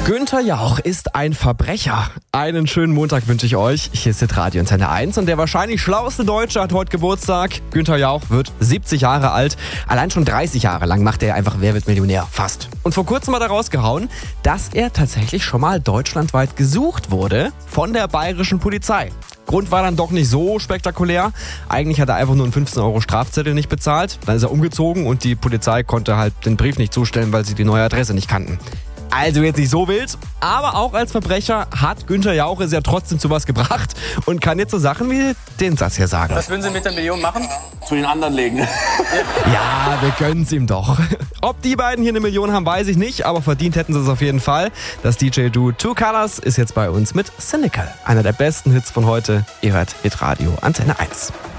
Günther Jauch ist ein Verbrecher. Einen schönen Montag wünsche ich euch. Hier ist Hitradio Antenne 1 und der wahrscheinlich schlauste Deutsche hat heute Geburtstag. Günther Jauch wird 70 Jahre alt. Allein schon 30 Jahre lang macht er einfach Wer wird Millionär? Fast. Und vor kurzem hat er rausgehauen, dass er tatsächlich schon mal deutschlandweit gesucht wurde von der bayerischen Polizei. Grund war dann doch nicht so spektakulär. Eigentlich hat er einfach nur einen 15 € Strafzettel nicht bezahlt. Dann ist er umgezogen und die Polizei konnte halt den Brief nicht zustellen, weil sie die neue Adresse nicht kannten. Also jetzt nicht so wild, aber auch als Verbrecher hat Günther Jauch es ja trotzdem zu was gebracht und kann jetzt so Sachen wie den Satz hier sagen. Was würden Sie mit der Million machen? Zu den anderen legen. Ja, wir gönnen's ihm doch. Ob die beiden hier eine Million haben, weiß ich nicht, aber verdient hätten sie es auf jeden Fall. Das DJ-Duo Two Colors ist jetzt bei uns mit Cynical. Einer der besten Hits von heute. Ihr hört Hitradio Antenne 1.